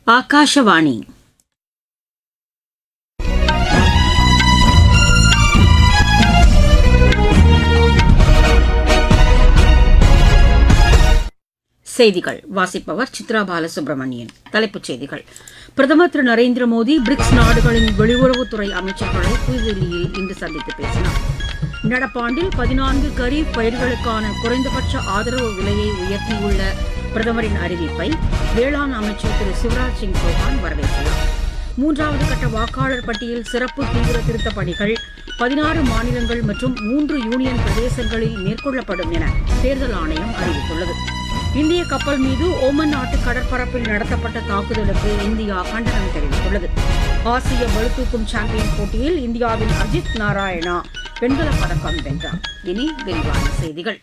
ஆகாஷவாணி செய்திகள் வாசிப்பவர் சித்ரா பாலசுப்ரமணியன். தலைப்புச் செய்திகள். பிரதமர் திரு நரேந்திர மோடி பிரிக்ஸ் நாடுகளின் வெளியுறவுத்துறை அமைச்சர்களை புதுதில்லியில் இன்று சந்தித்து பேசினார். நடப்பாண்டில் 14 கரீப் பயிர்களுக்கான குறைந்தபட்ச ஆதரவு விலையை உயர்த்தியுள்ள பிரதமரின் அறிவிப்பை வேளாண் அமைச்சர் திரு சிவராஜ் சிங் சௌஹான் வரவேற்றுள்ளார். 3வது கட்ட வாக்காளர் பட்டியல் சிறப்பு தீவிர திருத்தப் பணிகள் 16 மாநிலங்கள் மற்றும் 3 யூனியன் பிரதேசங்களில் மேற்கொள்ளப்படும் என தேர்தல் ஆணையம் அறிவித்துள்ளது. இந்திய கப்பல் மீது ஓமன் நாட்டு கடற்பரப்பில் நடத்தப்பட்ட தாக்குதலுக்கு இந்தியா கண்டனம் தெரிவித்துள்ளது. ஆசிய பளுதூக்கும் சாம்பியன் போட்டியில் இந்தியாவின் அஜித் நாராயணா வெண்கலப் பதக்கம் வென்றார். இனி விரிவான செய்திகள்.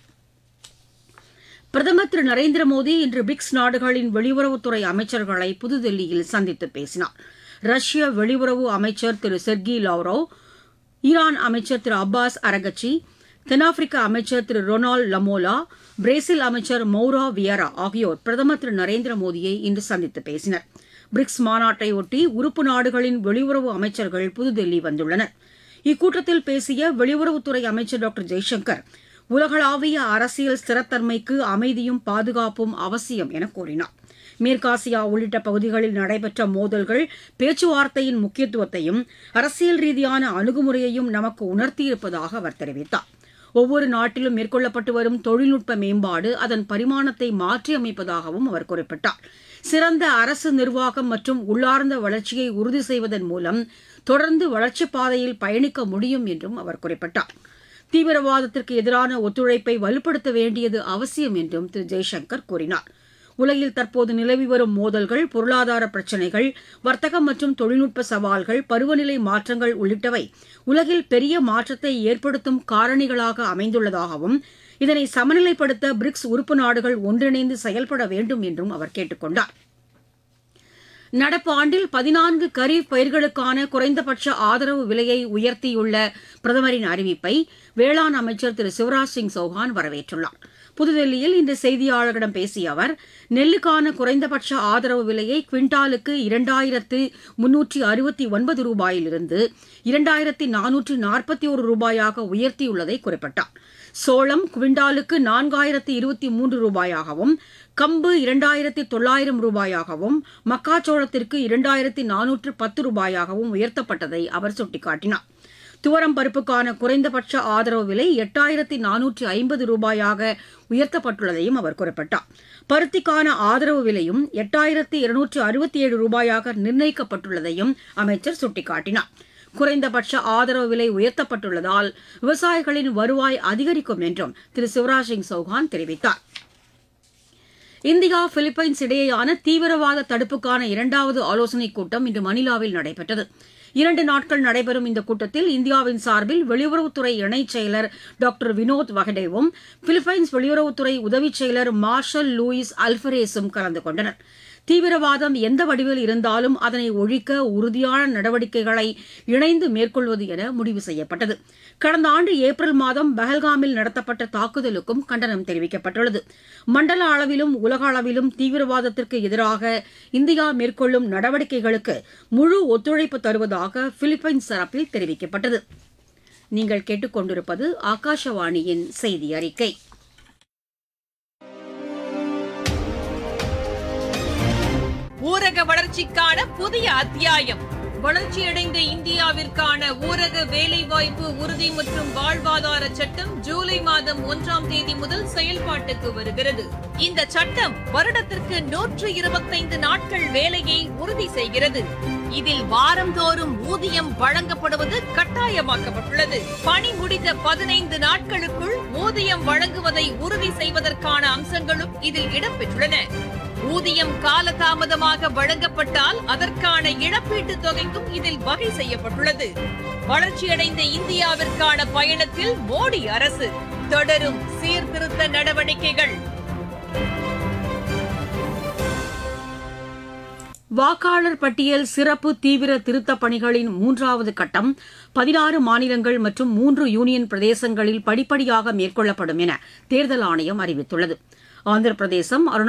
பிரதமர் திரு நரேந்திர மோடி இன்று பிரிக்ஸ் நாடுகளின் வெளியுறவுத்துறை அமைச்சர்களை புதுதில்லியில் சந்தித்து பேசினார். ரஷ்ய வெளியுறவு அமைச்சர் திரு செர்கி லாவ்ரோவ், ஈரான் அமைச்சர் திரு அப்பாஸ் அரகச்சி, தென்னாப்பிரிக்க அமைச்சர் திரு ரொனால்ட் லமோலா, பிரேசில் அமைச்சர் மௌரா வியரா ஆகியோர் பிரதமர் திரு நரேந்திர மோடியை இன்று சந்தித்து பேசினர். பிரிக்ஸ் மாநாட்டையொட்டி உறுப்பு நாடுகளின் வெளியுறவு அமைச்சர்கள் புதுதில்லி வந்துள்ளனர். இக்கூட்டத்தில் பேசிய வெளியுறவுத்துறை அமைச்சர் டாக்டர் ஜெய்சங்கர், உலகளாவிய அரசியல் ஸ்திரத்தன்மைக்கு அமைதியும் பாதுகாப்பும் அவசியம் என கூறினார். மேற்காசியா உள்ளிட்ட பகுதிகளில் நடைபெற்ற மோதல்கள் பேச்சுவார்த்தையின் முக்கியத்துவத்தையும் அரசியல் ரீதியான அணுகுமுறையையும் நமக்கு உணர்த்தியிருப்பதாக அவர் தெரிவித்தார். ஒவ்வொரு நாட்டிலும் மேற்கொள்ளப்பட்டு வரும் தொழில்நுட்ப மேம்பாடு அதன் பரிமாணத்தை மாற்றியமைப்பதாகவும் அவர் குறிப்பிட்டார். சிறந்த அரசு நிர்வாகம் மற்றும் உள்ளார்ந்த வளர்ச்சியை உறுதி செய்வதன் மூலம் தொடர்ந்து வளர்ச்சிப் பாதையில் பயணிக்க முடியும் என்றும் அவர் குறிப்பிட்டார். தீவிரவாதத்திற்கு எதிரான ஒத்துழைப்பை வலுப்படுத்த வேண்டியது அவசியம் என்றும் திரு ஜெய்சங்கர் கூறினார். உலகில் தற்போது நிலவி வரும் மோதல்கள், பொருளாதார பிரச்சினைகள், வர்த்தகம் மற்றும் தொழில்நுட்ப சவால்கள், பருவநிலை மாற்றங்கள் உள்ளிட்டவை உலகில் பெரிய மாற்றத்தை ஏற்படுத்தும் காரணிகளாக அமைந்துள்ளதாகவும் இதனை சமநிலைப்படுத்த பிரிக்ஸ் உறுப்பு நாடுகள் ஒன்றிணைந்து செயல்பட வேண்டும் என்றும் அவர் கேட்டுக் கொண்டார். நடப்பு ஆண்டில் 14 கரீப் பயிர்களுக்கான குறைந்தபட்ச ஆதரவு விலையை உயர்த்தியுள்ள பிரதமரின் அறிவிப்பை வேளாண் அமைச்சர் திரு சிவராஜ் சிங் சௌஹான் வரவேற்றுள்ளார். புதுதில்லியில் இன்று செய்தியாளர்களிடம் பேசிய அவர், நெல்லுக்கான குறைந்தபட்ச ஆதரவு விலையை குவிண்டாலுக்கு 2369 ரூபாயிலிருந்து 2441 ரூபாயாக உயர்த்தியுள்ளதை குறிப்பிட்டார். சோளம் குவிண்டாலுக்கு 4023 ரூபாயாகவும், கம்பு 2900 ரூபாயாகவும், மக்காச்சோளத்திற்கு 2410 ரூபாயாகவும் உயர்த்தப்பட்டதை அவர் சுட்டிக்காட்டினார். துவரம் பருப்புக்கான குறைந்தபட்ச ஆதரவு விலை 8450 ரூபாயாக உயர்த்தப்பட்டுள்ளதையும் அவர் குறிப்பிட்டார். பருத்திக்கான ஆதரவு விலையும் 8267 ரூபாயாக நிர்ணயிக்கப்பட்டுள்ளதையும் அமைச்சர் சுட்டிக்காட்டினார். குறைந்தபட்ச ஆதரவு விலை உயர்த்தப்பட்டுள்ளதால் விவசாயிகளின் வருவாய் அதிகரிக்கும் என்றும் திரு சிவராஜ் சிங் சௌஹான் தெரிவித்தார். இந்தியா பிலிப்பைன்ஸ் இடையேயான தீவிரவாத தடுப்புக்கான 2வது ஆலோசனைக் கூட்டம் இன்று மணிலாவில் நடைபெற்றது. 2 நாட்கள் நடைபெறும் இந்த கூட்டத்தில் இந்தியாவின் சார்பில் வெளியுறவுத்துறை இணைச் செயலர் டாக்டர் வினோத் வகடேவும், பிலிப்பைன்ஸ் வெளியுறவுத்துறை உதவிச் செயலர் மார்ஷல் லூயிஸ் அல்பரேஸும் கலந்து கொண்டனர். தீவிரவாதம் எந்த வடிவில் இருந்தாலும் அதனை ஒழிக்க உறுதியான நடவடிக்கைகளை இணைந்து மேற்கொள்வது என முடிவு செய்யப்பட்டது. கடந்த ஆண்டு ஏப்ரல் மாதம் பஹல்காமில் நடத்தப்பட்ட தாக்குதலுக்கும் கண்டனம் தெரிவிக்கப்பட்டுள்ளது. மண்டல அளவிலும் உலக அளவிலும் தீவிரவாதத்திற்கு எதிராக இந்தியா மேற்கொள்ளும் நடவடிக்கைகளுக்கு முழு ஒத்துழைப்பு தருவதாக பிலிப்பைன்ஸ் தரப்பில் தெரிவிக்கப்பட்டது. நீங்கள் கேட்டுக்கொண்டிருப்பது ஆகாஷவாணியின் செய்தி அறிக்கை. ஊரக வளர்ச்சிக்கான புதிய அத்தியாயம். வளர்ச்சியடைந்த இந்தியாவிற்கான ஊரக வேலைவாய்ப்பு உறுதி மற்றும் வாழ்வாதார சட்டம் ஜூலை மாதம் 1ஆம் தேதி முதல் செயல்பாட்டுக்கு வருகிறது. இந்த சட்டம் வருடத்திற்கு 125 நாட்கள் வேலையை உறுதி செய்கிறது. இதில் வாரந்தோறும் ஊதியம் வழங்கப்படுவது கட்டாயமாக்கப்பட்டுள்ளது. பணி முடிந்த 15 நாட்களுக்குள் ஊதியம் வழங்குவதை உறுதி செய்வதற்கான அம்சங்களும் இதில் இடம்பெற்றுள்ளன. ஊதியம் காலதாமதமாக வழங்கப்பட்டால் அதற்கான இழப்பீட்டுத் தொகைக்கும் இதில் வகை செய்யப்பட்டுள்ளது. வளர்ச்சியடைந்த இந்தியாவிற்கான பயணத்தில் மோடி அரசு தொடரும் சீர்திருத்த நடவடிக்கைகள். வாக்காளர் பட்டியல் சிறப்பு தீவிர திருத்தப் பணிகளின் 3வது கட்டம் 16 மாநிலங்கள் மற்றும் 3 யூனியன் பிரதேசங்களில் படிப்படியாக மேற்கொள்ளப்படும் என தேர்தல் ஆணையம் அறிவித்துள்ளது. ஆந்திர பிரதேசம்,